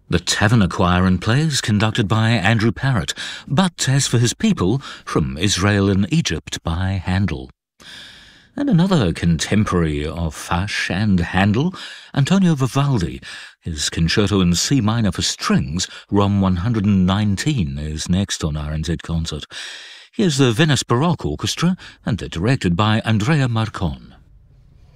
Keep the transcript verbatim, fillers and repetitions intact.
The Taverner Choir and Play is conducted by Andrew Parrott, but As for His People, from Israel and Egypt by Handel. And another contemporary of Fasch and Handel, Antonio Vivaldi. His Concerto in C minor for strings, Rom one hundred nineteen, is next on R N Z Concert. Here's the Venice Baroque Orchestra, and they're directed by Andrea Marcon.